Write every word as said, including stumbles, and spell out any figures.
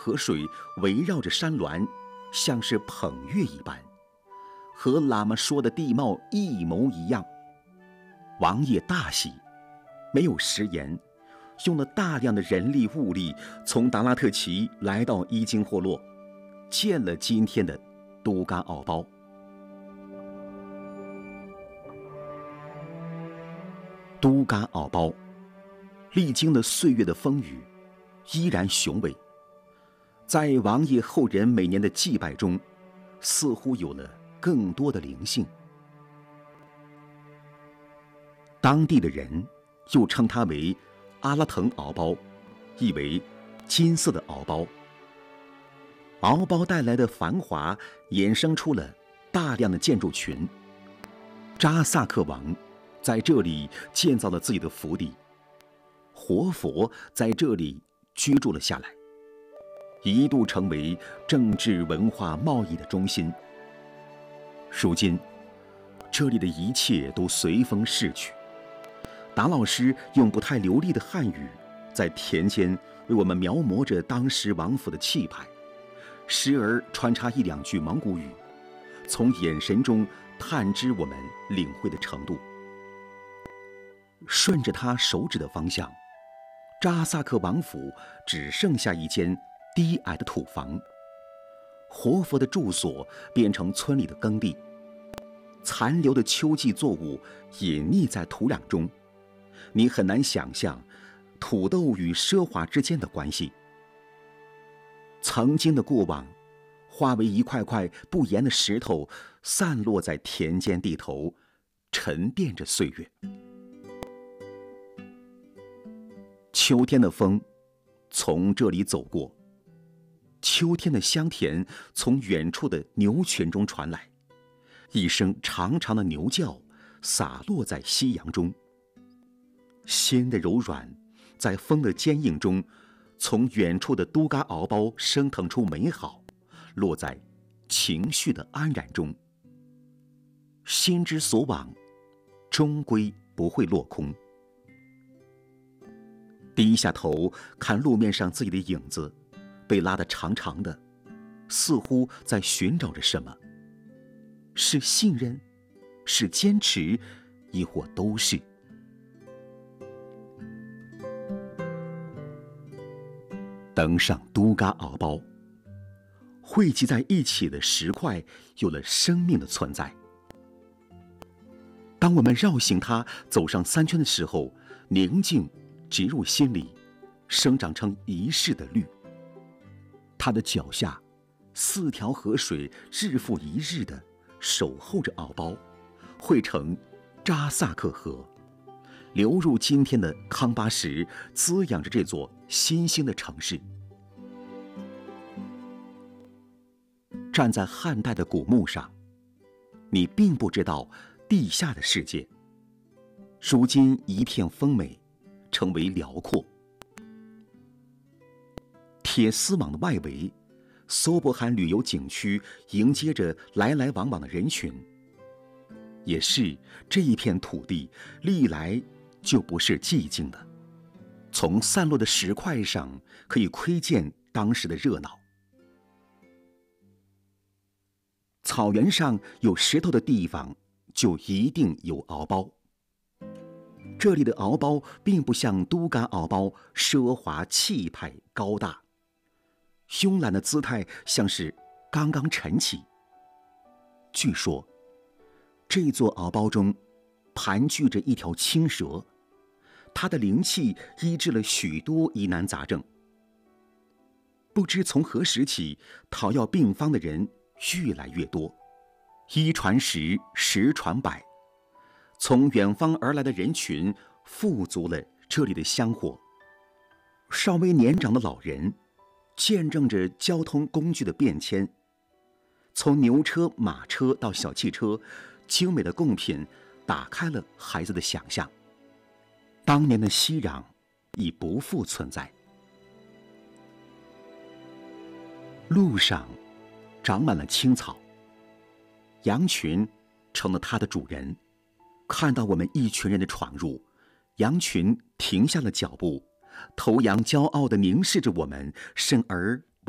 河水围绕着山峦，像是捧月一般，和喇嘛说的地貌一模一样。王爷大喜，没有食言，用了大量的人力物力，从达拉特旗来到伊金霍洛，建了今天的都嘎奥包。都嘎奥包历经了岁月的风雨，依然雄伟。在王爷后人每年的祭拜中，似乎有了更多的灵性。当地的人又称它为阿拉腾敖包，意为金色的敖包。敖包带来的繁华，衍生出了大量的建筑群。扎萨克王在这里建造了自己的府邸，活佛在这里居住了下来，一度成为政治、文化、贸易的中心。如今，这里的一切都随风逝去。达老师用不太流利的汉语，在田间为我们描摹着当时王府的气派，时而穿插一两句蒙古语，从眼神中探知我们领会的程度。顺着他手指的方向，扎萨克王府只剩下一间低矮的土房，活佛的住所变成村里的耕地，残留的秋季作物隐匿在土壤中，你很难想象土豆与奢华之间的关系。曾经的过往化为一块块不盐的石头，散落在田间地头，沉淀着岁月。秋天的风从这里走过，秋天的香甜从远处的牛群中传来，一声长长的牛叫洒落在夕阳中。心的柔软在风的坚硬中，从远处的都嘎敖包升腾出美好，落在情绪的安然中。心之所往，终归不会落空。低下头看路面上自己的影子，被拉得长长的，似乎在寻找着什么。是信任，是坚持，亦或都是。登上都嘎敖包，汇集在一起的石块有了生命的存在。当我们绕行它走上三圈的时候，宁静植入心里，生长成一世的绿。它的脚下，四条河水日复一日地守候着敖包，汇成扎萨克河，流入今天的康巴什，滋养着这座新兴的城市。站在汉代的古墓上，你并不知道地下的世界，如今一片丰美，成为辽阔。铁丝网的外围，苏伯罕旅游景区迎接着来来往往的人群。也是这一片土地历来就不是寂静的，从散落的石块上可以窥见当时的热闹。草原上有石头的地方，就一定有敖包。这里的敖包并不像都嘎敖包奢华气派高大，慵懒的姿态像是刚刚晨起。据说这座敖包中盘踞着一条青蛇，它的灵气医治了许多疑难杂症。不知从何时起，讨要病方的人越来越多，一传十，十传百，从远方而来的人群富足了这里的香火。稍微年长的老人见证着交通工具的变迁，从牛车、马车到小汽车，精美的贡品打开了孩子的想象。当年的熙攘已不复存在。路上长满了青草，羊群成了它的主人。看到我们一群人的闯入，羊群停下了脚步，头羊骄傲地凝视着我们，甚而